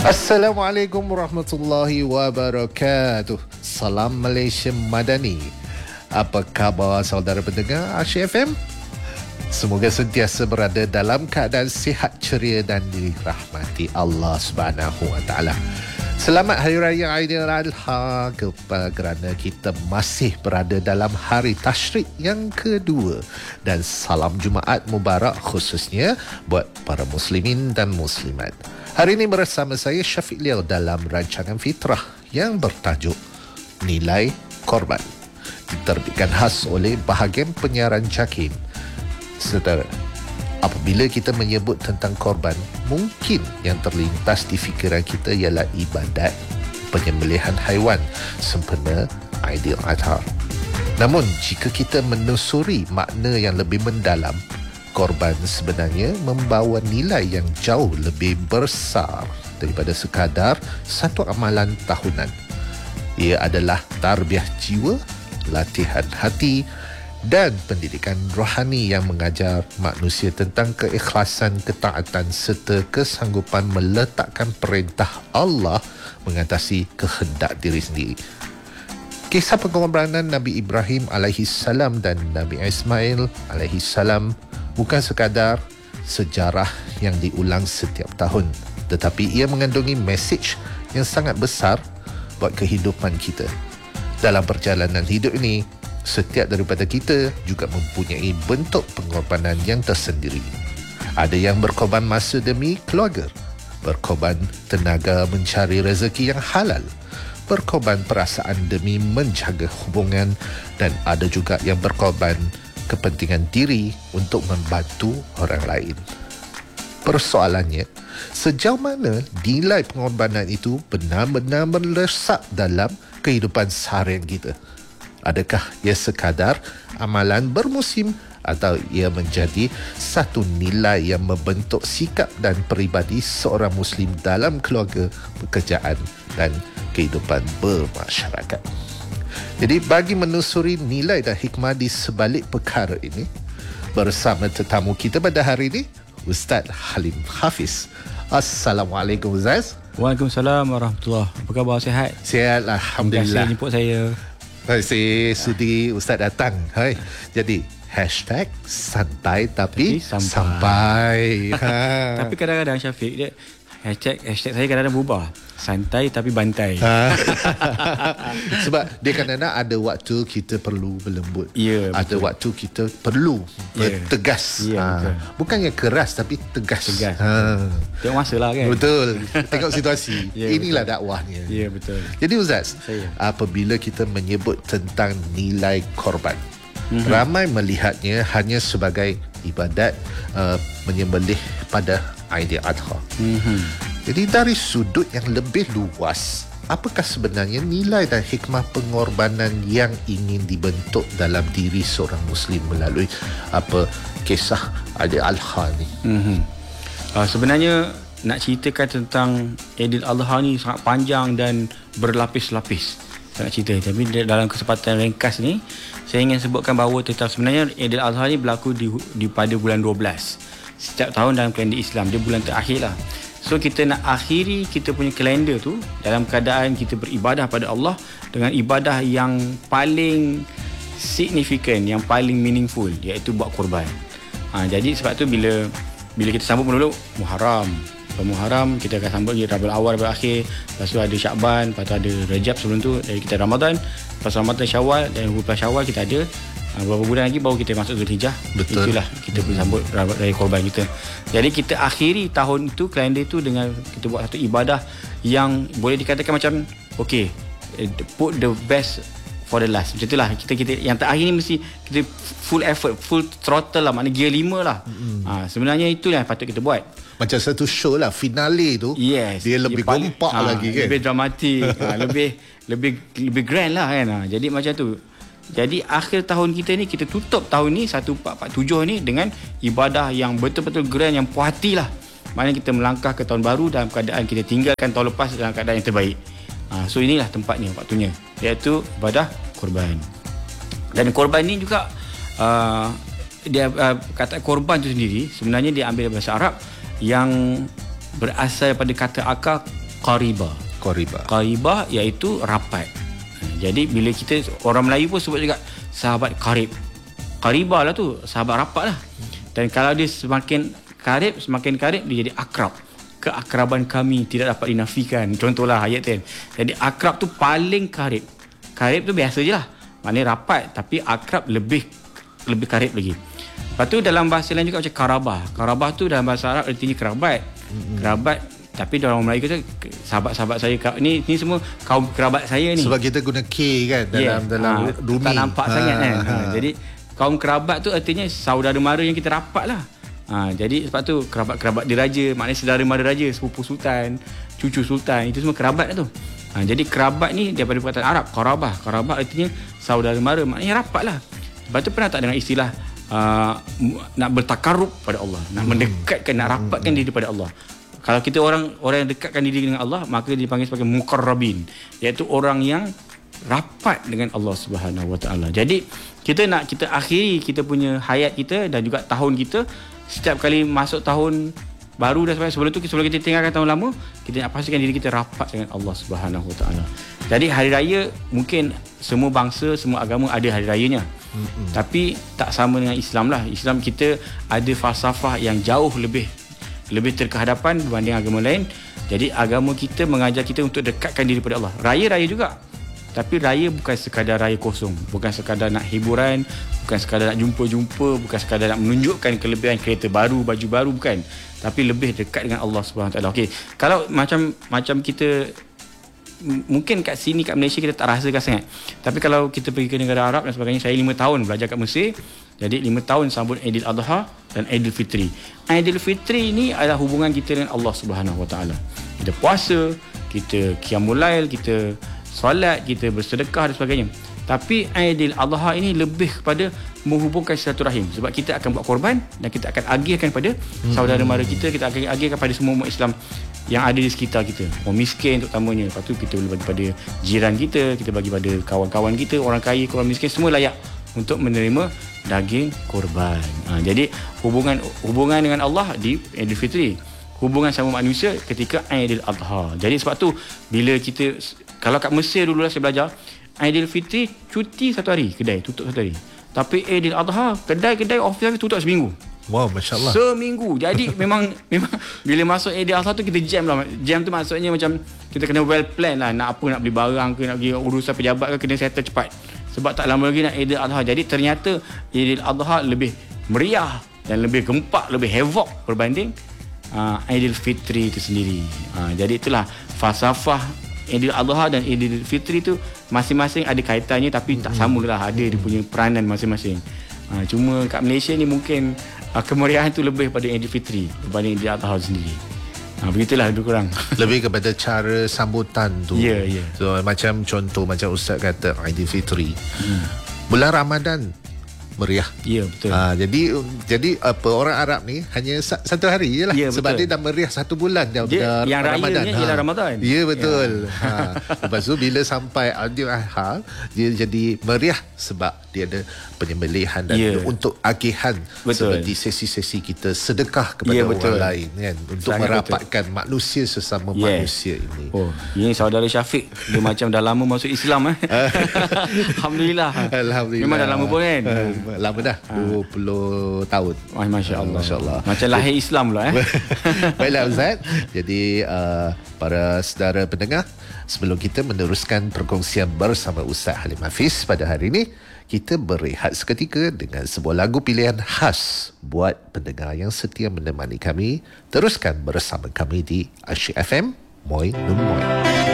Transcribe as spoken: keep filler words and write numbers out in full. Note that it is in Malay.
Assalamualaikum warahmatullahi wabarakatuh. Salam Malaysia Madani. Apa khabar saudara pendengar Asyik F M? Semoga sentiasa berada dalam keadaan sihat, ceria dan dirahmati Allah Subhanahu Wa Taala. Selamat Hari Raya Aidiladha kerana kita masih berada dalam hari Tashrik yang kedua, dan salam Jumaat Mubarak khususnya buat para muslimin dan muslimat. Hari ini bersama saya Syafiq Liao dalam rancangan Fitrah yang bertajuk Nilai Korban, diterbitkan khas oleh bahagian penyiaran JAKIM. Saudara, apabila kita menyebut tentang korban, mungkin yang terlintas di fikiran kita ialah ibadat penyembelihan haiwan sempena Aidiladha. Namun jika kita menelusuri makna yang lebih mendalam, korban sebenarnya membawa nilai yang jauh lebih besar daripada sekadar satu amalan tahunan. Ia adalah tarbiyah jiwa, latihan hati dan pendidikan rohani yang mengajar manusia tentang keikhlasan, ketaatan serta kesanggupan meletakkan perintah Allah mengatasi kehendak diri sendiri. Kisah pengorbanan Nabi Ibrahim alaihi salam dan Nabi Ismail alaihi salam bukan sekadar sejarah yang diulang setiap tahun, tetapi ia mengandungi mesej yang sangat besar buat kehidupan kita. Dalam perjalanan hidup ini, setiap daripada kita juga mempunyai bentuk pengorbanan yang tersendiri. Ada yang berkorban masa demi keluarga, berkorban tenaga mencari rezeki yang halal, berkorban perasaan demi menjaga hubungan, dan ada juga yang berkorban kepentingan diri untuk membantu orang lain. Persoalannya, sejauh mana nilai pengorbanan itu benar-benar melesak dalam kehidupan seharian kita? Adakah ia sekadar amalan bermusim atau ia menjadi satu nilai yang membentuk sikap dan peribadi seorang Muslim dalam keluarga, pekerjaan dan kehidupan bermasyarakat? Jadi bagi menelusuri nilai dan hikmah di sebalik perkara ini, bersama tetamu kita pada hari ini, Ustaz Halim Hafiz. Assalamualaikum Ustaz. Waalaikumsalam warahmatullahi. Apa khabar, sihat? Sihat, Alhamdulillah. Terima kasih jemput saya. Terima kasih sudi Ustaz datang. Hai. Jadi hashtag santai tapi, tapi sampai, sampai. Ha. Tapi kadang-kadang Syafiq dia Hashtag, hashtag saya kadang-kadang berubah. Santai tapi bantai. Sebab dia kadang-kadang ada waktu kita perlu berlembut. Ya, ada waktu kita perlu ya. tegas. Ya, ha. Bukannya keras tapi tegas. Tegas. Ha. Tengok masa lah kan. Betul. Tengok situasi. Ya, inilah betul. dakwahnya. Ya, betul. Jadi Ustaz, saya. apabila kita menyebut tentang nilai korban, mm-hmm. ramai melihatnya hanya sebagai ibadat uh, menyembelih pada Aidiladha. Mm-hmm. Jadi dari sudut yang lebih luas, apakah sebenarnya nilai dan hikmah pengorbanan yang ingin dibentuk dalam diri seorang Muslim melalui apa kisah Aidiladha ni? Mm-hmm. Uh, sebenarnya nak ceritakan tentang Aidiladha ni sangat panjang dan berlapis-lapis. Saya nak cerita, tapi dalam kesempatan ringkas ni saya ingin sebutkan bahawa tentang sebenarnya Aidiladha ni berlaku di, di pada bulan dua belas setiap tahun dalam kalender Islam. Dia bulan terakhir lah. So kita nak akhiri kita punya kalender tu dalam keadaan kita beribadah pada Allah dengan ibadah yang paling signifikan, yang paling meaningful, iaitu buat korban. Ha, jadi sebab tu bila bila kita sambut dulu Muharram, Muharram kita akan sambut lagi Rabiul Awal, Rabiul Akhir, lepas tu ada Syakban, lepas tu ada Rajab, sebelum tu dari kita Ramadan, lepas Ramadan Syawal, dan bulan Syawal kita ada uh, beberapa bulan lagi baru kita masuk Zulhijjah. Betul. Itulah kita boleh sambut raya korban kita. Jadi kita akhiri tahun itu, kalender itu, dengan kita buat satu ibadah yang boleh dikatakan macam okay, put the best for the last. Macam itulah kita kita yang terakhir ni mesti kita full effort, full throttle lah, maknanya gear lima lah. Mm. Ha, sebenarnya itulah yang patut kita buat. Macam satu show lah, finale tu. Yes. Dia lebih dia paling, gempak ha, lagi kan. Lebih dramatik, ha, lebih lebih lebih grand lah kan. Ha, jadi macam tu. Jadi akhir tahun kita ni, kita tutup tahun ni seribu empat ratus empat puluh tujuh ni dengan ibadah yang betul-betul grand, yang puas hati lah. Maknanya kita melangkah ke tahun baru dalam keadaan kita tinggalkan tahun lepas dalam keadaan yang terbaik. Ha, so inilah tempatnya, waktunya, iaitu ibadah korban. Dan korban ni juga uh, dia uh, kata korban tu sendiri sebenarnya dia ambil bahasa Arab yang berasal daripada kata akar qariba. Qariba. Qaribah iaitu rapat. Jadi bila kita, orang Melayu pun sebut juga sahabat karib. Qaribah lah tu, sahabat rapat lah. Dan kalau dia semakin karib, semakin karib, dia jadi akrab. Keakraban kami tidak dapat dinafikan. Contohlah ayat tu kan. Jadi akrab tu paling karib. Karib tu biasa je lah, maknanya rapat. Tapi akrab lebih lebih karib lagi. Lepas tu dalam bahasa lain juga macam karabah. Karabah tu dalam bahasa Arab artinya kerabat. Mm-hmm. Kerabat. Tapi dalam Melayu kata sahabat-sahabat saya, ni ni semua kaum kerabat saya ni. Sebab kita guna K kan dalam yeah. dalam ha, rumi. Tak nampak ha, sangat kan. Ha. Ha. Jadi kaum kerabat tu artinya saudara mara yang kita rapat lah. Ha, jadi sebab tu kerabat-kerabat diraja, maknanya saudara mara raja, sepupu sultan, cucu sultan, itu semua kerabat lah tu. Ha, jadi kerabat ni daripada perkataan Arab, qarabah. Qarabah artinya saudara mara, maknanya rapat lah. Lepas tu pernah tak dengan istilah uh, nak bertakarrub pada Allah, nak hmm. mendekatkan, nak rapatkan hmm. diri pada Allah. Kalau kita orang orang yang dekatkan diri dengan Allah, maka dipanggil sebagai muqarrabin, iaitu orang yang rapat dengan Allah Subhanahu Wa Taala. Jadi kita nak kita akhiri kita punya hayat kita dan juga tahun kita. Setiap kali masuk tahun baru dan sebelum tu, sebelum kita tinggalkan tahun lama, kita nak pastikan diri kita rapat dengan Allah Subhanahu Wa Taala. Jadi hari raya mungkin semua bangsa, semua agama ada hari rayanya. Mm-hmm. Tapi tak sama dengan Islam lah. Islam kita ada falsafah yang jauh lebih lebih terkehadapan berbanding agama lain. Jadi agama kita mengajar kita untuk dekatkan diri pada Allah. Raya-raya juga. Tapi raya bukan sekadar raya kosong, bukan sekadar nak hiburan, bukan sekadar nak jumpa-jumpa, bukan sekadar nak menunjukkan kelebihan kereta baru, baju baru, bukan. Tapi lebih dekat dengan Allah Subhanahu Wa Taala. Okey, kalau macam macam kita mungkin kat sini kat Malaysia kita tak rasakan sangat. Tapi kalau kita pergi ke negara Arab dan sebagainya, saya lima tahun belajar kat Mesir. Jadi lima tahun sambut Aidil Adha dan Aidil Fitri. Aidil Fitri ni adalah hubungan kita dengan Allah Subhanahu Wa Taala. Kita puasa, kita qiyamul lail, kita solat, kita bersedekah dan sebagainya. Tapi Aidil Adha ini lebih kepada menghubungkan silaturahim, sebab kita akan buat korban dan kita akan agihkan pada hmm. saudara mara kita, kita akan agihkan pada semua umat Islam yang ada di sekitar kita, orang miskin terutamanya. Lepas tu kita boleh bagi pada jiran kita, kita bagi pada kawan-kawan kita, orang kaya, orang miskin, semua layak untuk menerima daging korban. Ha, jadi hubungan hubungan dengan Allah di Aidil Fitri, hubungan sama manusia ketika Aidil Adha. Jadi sebab tu bila kita, kalau kat Mesir dulu lah saya belajar, Aidil Fitri cuti satu hari, kedai tutup satu hari. Tapi Aidil Adha, kedai-kedai office tutup seminggu. Wow, Masya Allah. Seminggu. Jadi memang memang bila masuk Aidil Adha tu kita jam lah. Jam tu maksudnya macam kita kena well plan lah. Nak apa, nak beli barang ke, nak pergi urusan pejabat ke, kena settle cepat. Sebab tak lama lagi nak Aidil Adha. Jadi ternyata Aidil Adha lebih meriah dan lebih gempak, lebih havoc berbanding uh, Aidil Fitri itu sendiri. Uh, jadi itulah falsafah Aidil Adha dan Aidil Fitri tu masing-masing ada kaitannya, tapi tak samalah, ada dia punya peranan masing-masing. Uh, cuma kat Malaysia ni mungkin uh, kemeriahan tu lebih pada Aidil Fitri berbanding Aidil Adha sendiri. Ha, begitulah lebih kurang. Lebih kepada cara sambutan tu. Ya, yeah, ya. Yeah. So macam contoh, macam Ustaz kata Aidil Fitri. Hmm. Bulan Ramadan meriah. Ya, yeah, betul. Ha, jadi jadi apa, orang Arab ni hanya satu hari je lah. Yeah, sebab betul. Dia dah meriah satu bulan dah dia, yang Ramadan. Yang rayanya ialah Ramadan. Ya, yeah, betul. Yeah. Ha. Lepas tu bila sampai Aidil Adha, dia jadi meriah sebab dia ada penyembelihan dan yeah. untuk agihan, betul. Seperti sesi-sesi kita sedekah kepada yeah, orang lain kan, untuk sangat merapatkan betul. Manusia sesama yeah. manusia ini. Oh, ini saudara Syafiq, dia macam dah lama masuk Islam eh. Alhamdulillah. Alhamdulillah. Memang dah lama pun kan. Uh, lama dah, dua puluh tahun. Oh, Masya-Allah. Masya-Allah. Macam lahir Islam pula eh. Baiklah Ustaz. Jadi uh, para saudara pendengar, sebelum kita meneruskan perkongsian bersama Ustaz Halim Hafiz pada hari ini, kita berehat seketika dengan sebuah lagu pilihan khas buat pendengar yang setia menemani kami. Teruskan bersama kami di Asyik F M, Moi Nun Moi.